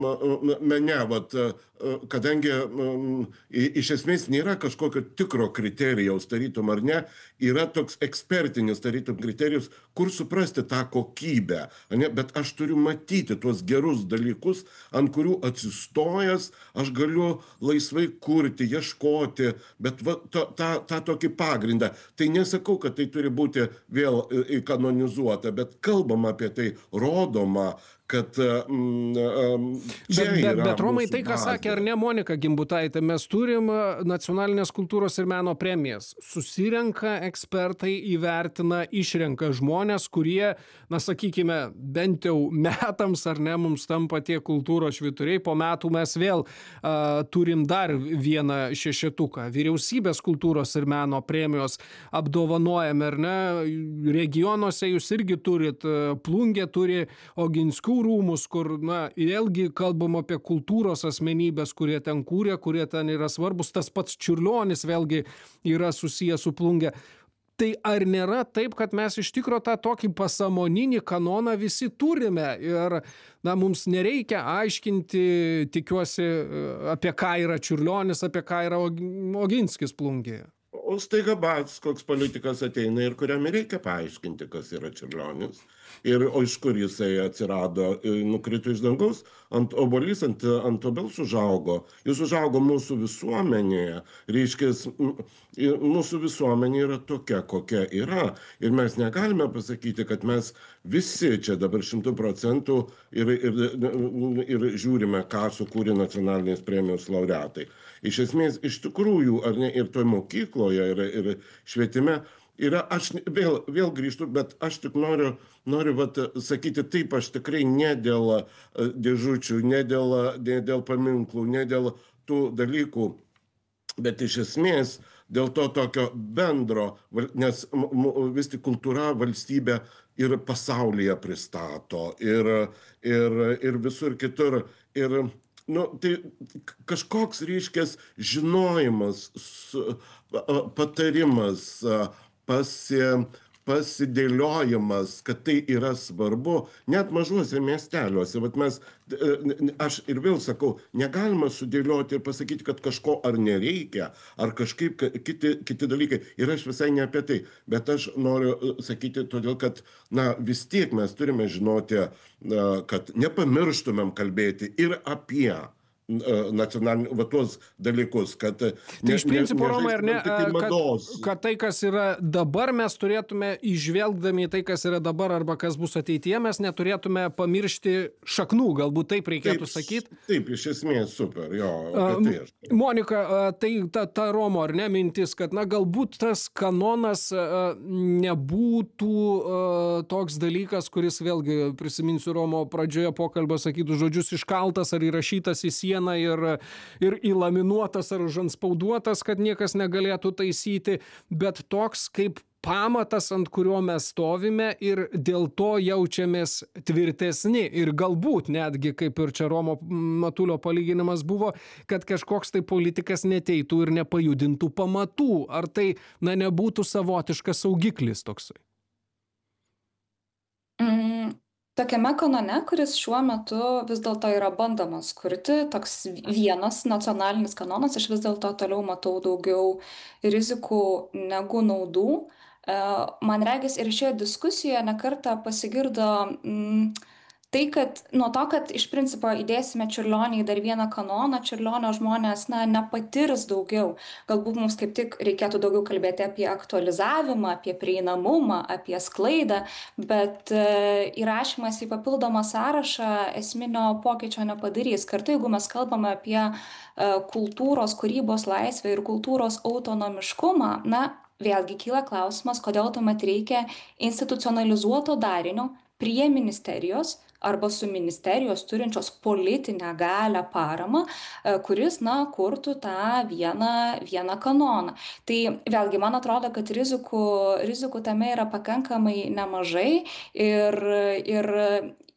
mene, vat, kadangi iš esmės nėra kažkokio tikro kriterijaus, tarytum ar ne, yra toks ekspertinis, tarytum kriterijus, kur suprasti tą kokybę, ne? Bet aš turiu matyti tuos gerus dalykus, ant kurių atsistojęs aš galiu laisvai kurti, ieškoti, bet va, tą tokį pagrindą. Tai nesakau, kad tai turi būti vėl kanonizuota, bet kalbama apie tai, rodoma, kad čia yra Bet Romai, mūsų tai, ką sakė ar ne Monika Gimbutaitė, mes turim nacionalinės kultūros ir meno premijas. Susirenka ekspertai, įvertina, išrenka žmonės, kurie, na sakykime, bent jau metams ar ne, mums tampa tie kultūros švyturiai. Po metų mes vėl turim dar vieną šešetuką. Vyriausybės kultūros ir meno premijos apdovanojame, ar ne? Regionuose jūs irgi turit, Plungė turi Oginskių rūmus, kur, na, vėlgi kalbam apie kultūros asmenybės, kurie ten kūrė, kurie ten yra svarbus. Tas pats Čiurlionis vėlgi yra susijęs su Plungė. Tai ar nėra taip, kad mes iš tikro tą tokį pasąmoninį kanoną visi turime ir, na, mums nereikia aiškinti, tikiuosi, apie ką yra Čiurlionis, apie ką yra Oginskis Plungėje? O staiga bats, koks politikas ateina ir kuriam reikia paaiškinti, kas yra Čiurlionis. Ir o iš kur jisai atsirado, nukrito iš dangaus, ant obuolys, ant obels užaugo. Jis užaugo mūsų visuomenėje. Reiškia, mūsų visuomenė yra tokia, kokia yra. Ir mes negalime pasakyti, kad mes visi čia dabar 100% ir žiūrime, ką sukūrė nacionalinės premijos laureatai. Iš esmės, iš tikrųjų, ar ne, ir toj mokykloje, ir švietime, yra, aš vėl grįžtu, bet aš tik noriu vat, sakyti taip, aš tikrai ne dėl dėžučių, ne dėl paminklų, ne dėl tų dalykų, bet iš esmės dėl to tokio bendro, nes vis tik kultūra valstybė ir pasaulyje pristato, ir visur kitur. Ir nu, tai kažkoks ryškės žinojimas, patarimas, pasidėliojimas, kad tai yra svarbu, net mažuose miesteliuose. Vat aš ir vėl sakau, negalima sudėlioti ir pasakyti, kad kažko ar nereikia, ar kažkaip kiti dalykai. Ir aš visai ne apie tai, bet aš noriu sakyti todėl, kad na, vis tiek mes turime žinoti, kad nepamirštumėm kalbėti ir apie nacionalinių, va tuos dalykus, kad tai iš principo, Romai, ar ne, kad tai, kas yra dabar, mes turėtume, išvelgdami tai, kas yra dabar arba kas bus ateityje, mes neturėtume pamiršti šaknų, galbūt taip reikėtų sakyti. Taip, iš esmės, super, jo. Monika, tai ta Romo, ar ne, mintis, kad, na, galbūt tas kanonas nebūtų toks dalykas, kuris vėlgi, prisiminsiu Romo pradžioje pokalbio sakytų žodžius, iškaltas ar įrašytas į sieną ir įlaminuotas ar užantspauduotas, kad niekas negalėtų taisyti, bet toks kaip pamatas, ant kurio mes stovime ir dėl to jaučiamės tvirtesni. Ir galbūt netgi, kaip ir čia Romo Matulio palyginimas buvo, kad kažkoks tai politikas neteitų ir nepajudintų pamatų. Ar tai, na, nebūtų savotiškas saugiklis toksai? Tokiame kanone, kuris šiuo metu vis dėlto yra bandomas kurti, toks vienas nacionalinis kanonas, aš vis dėlto toliau matau daugiau rizikų negu naudų. Man regis ir šioje diskusijoje nekartą pasigirdo tai, kad nuo to, kad iš principo įdėsime Čiurlionį į dar vieną kanoną, Čiurlionio žmonės nepatirs daugiau. Galbūt mums kaip tik reikėtų daugiau kalbėti apie aktualizavimą, apie prieinamumą, apie sklaidą, bet įrašymas į papildomą sąrašą esminio pokyčio nepadarys. Kartu, jeigu mes kalbame apie kultūros, kūrybos laisvę ir kultūros autonomiškumą, vėlgi kyla klausimas, kodėl tuomet reikia institucionalizuoto darinio prie ministerijos arba su ministerijos turinčios politinę galią paramą, kuris, kurtų tą vieną kanoną. Tai vėlgi, man atrodo, kad rizikų tame yra pakankamai nemažai ir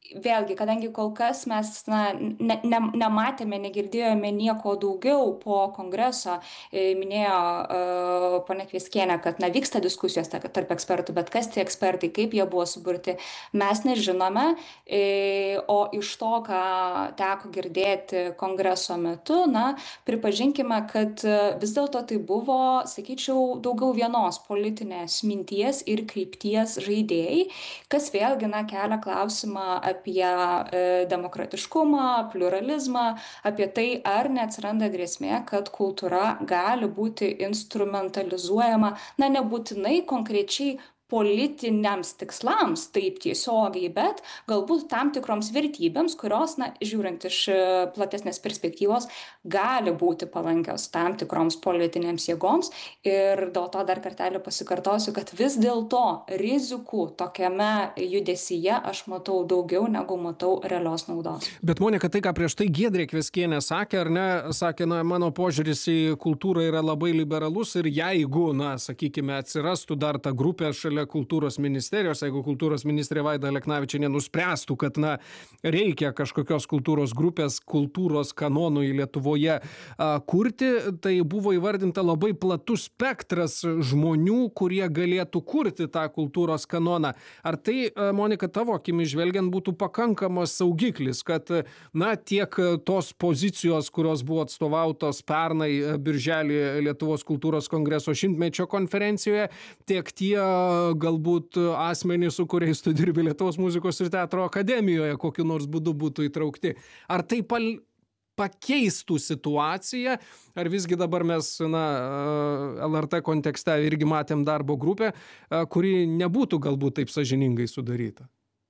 vėlgi, kadangi kol kas mes nematėme, negirdėjome nieko daugiau po kongreso, minėjo ponia Kvieskienė, kad vyksta diskusijos tarp ekspertų, bet kas tie ekspertai, kaip jie buvo suburti, mes nežinome, o iš to, ką teko girdėti kongreso metu, pripažinkime, kad vis dėlto tai buvo, sakyčiau, daugiau vienos politinės minties ir krypties žaidėjai, kas vėlgi kelia klausimą apie demokratiškumą, pluralizmą, apie tai, ar neatsiranda grėsmė, kad kultūra gali būti instrumentalizuojama, nebūtinai konkrečiai politiniams tikslams, taip tiesiogiai, bet galbūt tam tikroms vertybėms, kurios, žiūrint iš platesnės perspektyvos, gali būti palankios tam tikroms politinėms jėgoms. Ir dėl to dar kartelį pasikartosiu, kad vis dėlto rizikų tokiame judesyje aš matau daugiau, negu matau realios naudos. Bet Monika, tai ką prieš tai Giedrė Kvieskienė sakė, ar ne, sakė, mano požiūris į kultūrą yra labai liberalus ir jeigu, sakykime, atsirastų dar ta grupė šalia kultūros ministerijos, jeigu kultūros ministrė Vaida Aleknavičienė nuspręstų, kad reikia kažkokios kultūros grupės, kultūros kanonų į Lietuvoje kurti, tai buvo įvardinta labai platus spektras žmonių, kurie galėtų kurti tą kultūros kanoną. Ar tai, Monika, tavo akimi žvelgiant, būtų pakankamas saugiklis, kad tiek tos pozicijos, kurios buvo atstovautos pernai birželį Lietuvos kultūros kongreso 100-mečio konferencijoje, tiek tie galbūt asmenys, su kuriais tu dirbi Lietuvos muzikos ir teatro akademijoje, kokiu nors būdu būtų įtraukti. Ar tai pakeistų situaciją, ar visgi dabar mes LRT kontekste irgi matėm darbo grupę, kuri nebūtų galbūt taip sąžiningai sudaryta?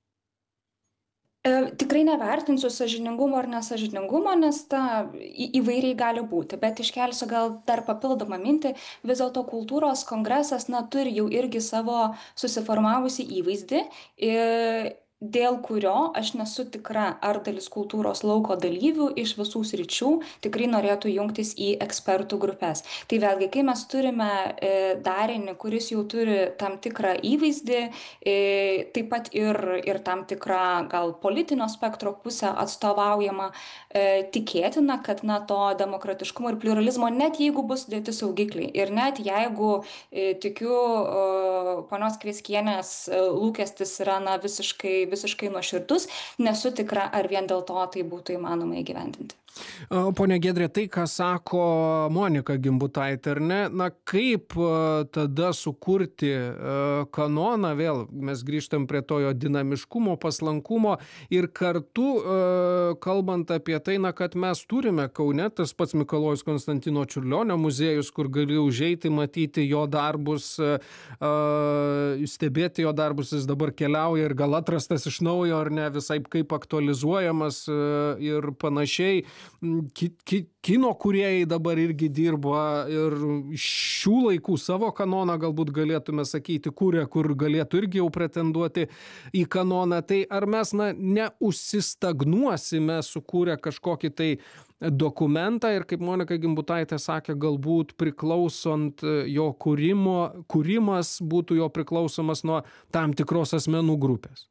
Tikrai nevertinsiu sąžiningumo ar nesąžiningumo, nes įvairiai gali būti, bet iškelsiu gal dar papildomą mintį, vis dėlto kultūros kongresas turi jau irgi savo susiformavusi įvaizdį, dėl kurio aš nesu tikra, ar dalis kultūros lauko dalyvių iš visų sričių tikrai norėtų jungtis į ekspertų grupės. Tai vėlgi, kai mes turime darinį, kuris jau turi tam tikrą įvaizdį, taip pat ir tam tikrą gal politinio spektro pusę atstovaujama, tikėtina, kad to demokratiškumo ir pluralizmo, net jeigu bus dėti saugikliai ir net jeigu tikiu ponios Kvieskienės lūkestis yra visiškai nuoširdus, nesu tikra, ar vien dėl to tai būtų įmanoma įgyvendinti. Pone Giedrė, tai, ką sako Monika Gimbutaitė, ar ne? Kaip tada sukurti kanoną, vėl mes grįžtam prie to jo dinamiškumo, paslankumo ir kartu kalbant apie tai, kad mes turime Kaune, tas pats Mikalojaus Konstantino Čiurlionio muziejus, kur gali užeiti, matyti jo darbus, stebėti jo darbus, jis dabar keliauja ir gal atrastas iš naujo, ar ne, visai kaip aktualizuojamas ir panašiai. Kino kūrėjai dabar irgi dirba ir šių laikų savo kanoną galbūt galėtume sakyti, kur galėtų irgi jau pretenduoti į kanoną. Tai ar mes neužsistagnuosime sukūrę kažkokį tai dokumentą ir, kaip Monika Gimbutaitė sakė, galbūt priklausant jo kūrimas būtų jo priklausomas nuo tam tikros asmenų grupės?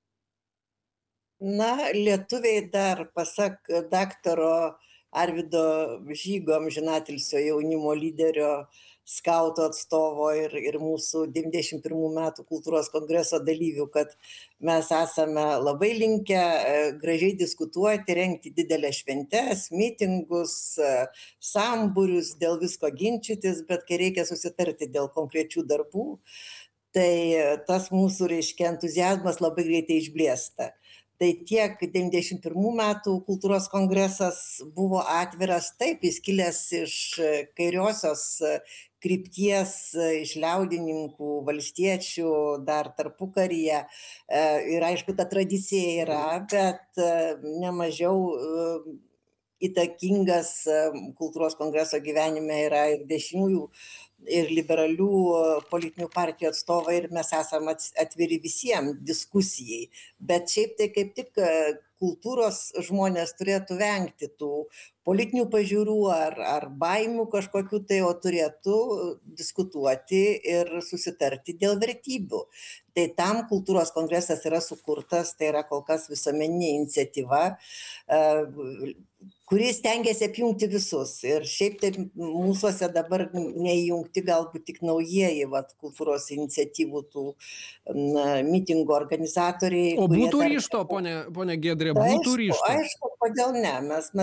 Lietuviai dar, pasak daktaro Arvydo Žygo, amžinatilsio jaunimo lyderio, skauto atstovo ir mūsų 91 metų kultūros kongreso dalyvių, kad mes esame labai linkę gražiai diskutuoti, rengti didelės šventes, mitingus, sambūrius, dėl visko ginčytis, bet kai reikia susitarti dėl konkrečių darbų, tai tas mūsų, entuziazmas labai greitai išblėsta. Tai tiek 91 metų kultūros kongresas buvo atviras, taip, jis kilęs iš kairiosios krypties, iš liaudininkų, valstiečių, dar tarpukaryje. Ir aišku, ta tradicija yra, bet nemažiau įtakingas kultūros kongreso gyvenime yra ir dešiniųjų, ir liberalių politinių partijų atstovai, ir mes esame atviri visiems diskusijai. Bet šiaip tai kaip tik kultūros žmonės turėtų vengti tų politinių pažiūrų ar baimių kažkokių tai, o turėtų diskutuoti ir susitarti dėl vertybių. Tai tam kultūros kongresas yra sukurtas, tai yra kol kas visuomeninė iniciatyva, kuris stengiasi apjungti visus. Ir šiaip taip mūsuose dabar neįjungti galbūt tik naujieji kultūros iniciatyvų tų mitingų organizatoriai. O būtų ryžto, ponė Giedrė, būtų ryžto? Aišku, kodėl ne. Mes